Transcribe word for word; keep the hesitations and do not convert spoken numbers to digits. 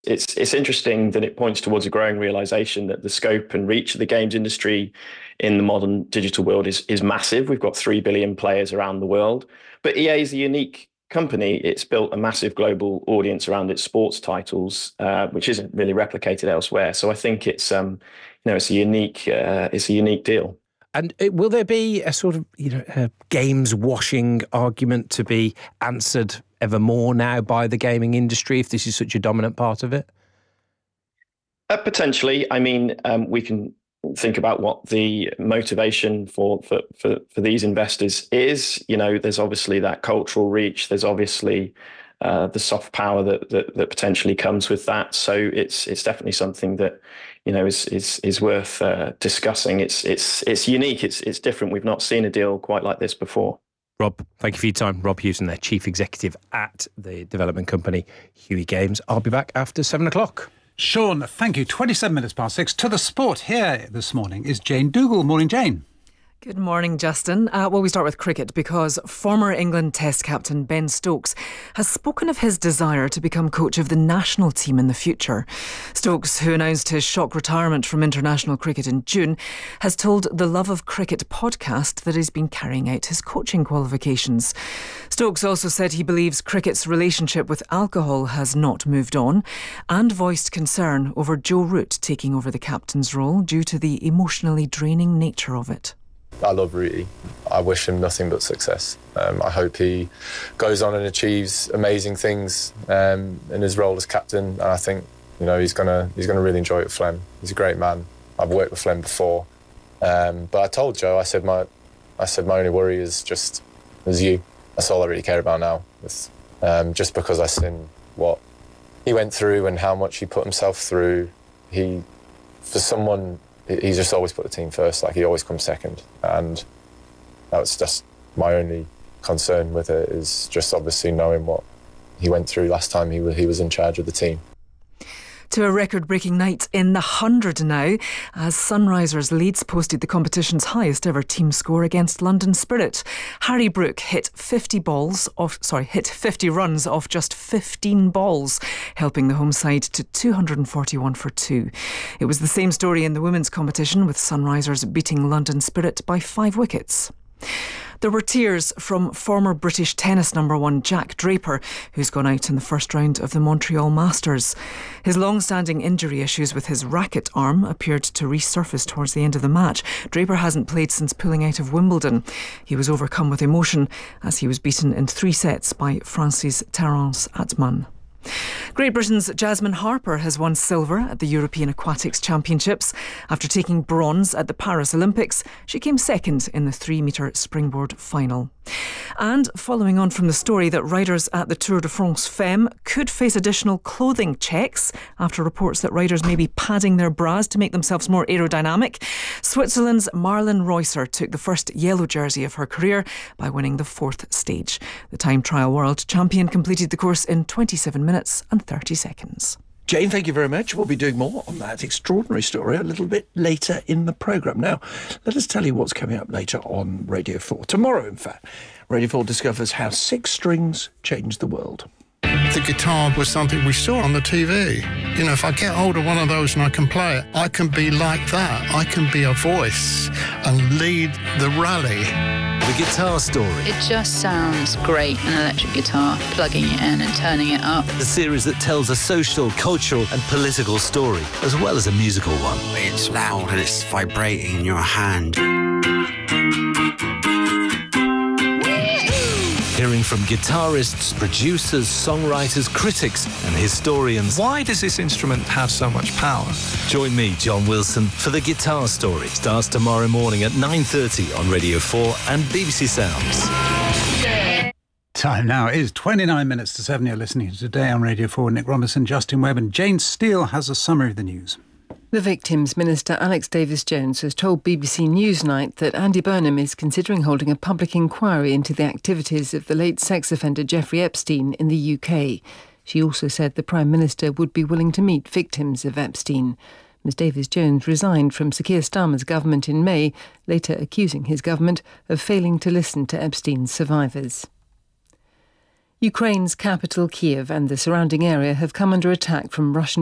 It's it's interesting that it points towards a growing realization that the scope and reach of the games industry in the modern digital world is is massive. We've got three billion players around the world, but E A is a unique company. It's built a massive global audience around its sports titles, uh, which isn't really replicated elsewhere. So I think it's um, you know, it's a unique uh, it's a unique deal. And it, will there be a sort of, you know, a games washing argument to be answered ever more now by the gaming industry if this is such a dominant part of it? Uh, potentially. I mean, um, we can think about what the motivation for, for for for these investors is. You know, there's obviously that cultural reach. There's obviously uh, the soft power that, that that potentially comes with that. So it's it's definitely something that, you know, is is is worth uh, discussing. It's it's it's unique. It's it's different. We've not seen a deal quite like this before. Rob, thank you for your time. Rob Hewson, their chief executive at the development company Huey Games. I'll be back after seven o'clock. Sean, thank you. twenty-seven minutes past six. To the sport here this morning is Jane Dougal. Morning, Jane. Good morning, Justin. Uh, well, we start with cricket because former England Test captain Ben Stokes has spoken of his desire to become coach of the national team in the future. Stokes, who announced his shock retirement from international cricket in June, has told the Love of Cricket podcast that he's been carrying out his coaching qualifications. Stokes also said he believes cricket's relationship with alcohol has not moved on and voiced concern over Joe Root taking over the captain's role due to the emotionally draining nature of it. I love Rooty. I wish him nothing but success. Um, I hope he goes on and achieves amazing things um, in his role as captain. And I think, you know, he's gonna he's gonna really enjoy it with Flem. He's a great man. I've worked with Flem before, um, but I told Joe, I said my I said my only worry is just is you. That's all I really care about now. With, um, just because I've seen what he went through and how much he put himself through, he for someone. He's just always put the team first, like he always comes second. And that's just my only concern with it, is just obviously knowing what he went through last time he was, he was in charge of the team. To a record-breaking night in the hundred now, as Sunrisers Leeds posted the competition's highest ever team score against London Spirit. Harry Brook hit fifty balls off, sorry, hit fifty runs off just fifteen balls, helping the home side to two hundred forty-one for two. It was the same story in the women's competition, with Sunrisers beating London Spirit by five wickets. There were tears from former British tennis number one Jack Draper, who's gone out in the first round of the Montreal Masters. His long-standing injury issues with his racket arm appeared to resurface towards the end of the match. Draper hasn't played since pulling out of Wimbledon. He was overcome with emotion as he was beaten in three sets by Francis Terence Atman. Great Britain's Jasmine Harper has won silver at the European Aquatics Championships. After taking bronze at the Paris Olympics, she came second in the three-metre springboard final. And following on from the story that riders at the Tour de France Femme could face additional clothing checks after reports that riders may be padding their bras to make themselves more aerodynamic, Switzerland's Marlene Reusser took the first yellow jersey of her career by winning the fourth stage. The time trial world champion completed the course in twenty-seven minutes and thirty seconds. Jane, thank you very much. We'll be doing more on that extraordinary story a little bit later in the programme. Now, let us tell you what's coming up later on Radio four. Tomorrow, in fact, Radio four discovers how six strings changed the world. The guitar was something we saw on the T V. You know, if I get hold of one of those and I can play it, I can be like that. I can be a voice and lead the rally. The Guitar Story. It just sounds great, an electric guitar, plugging it in and turning it up. The series that tells a social, cultural and political story, as well as a musical one. It's loud and it's vibrating in your hand. Hearing from guitarists, producers, songwriters, critics and historians. Why does this instrument have so much power? Join me, John Wilson, for The Guitar Story. Starts tomorrow morning at nine thirty on Radio four and B B C Sounds. Time now is twenty-nine minutes to seven. You're listening to Today on Radio four. Nick Robinson, Justin Webb and Jane Steele has a summary of the news. The Victims Minister Alex Davis-Jones has told B B C Newsnight that Andy Burnham is considering holding a public inquiry into the activities of the late sex offender Jeffrey Epstein in the U K. She also said the Prime Minister would be willing to meet victims of Epstein. Miz Davis-Jones resigned from Sir Keir Starmer's government in May, later accusing his government of failing to listen to Epstein's survivors. Ukraine's capital, Kiev, and the surrounding area have come under attack from Russian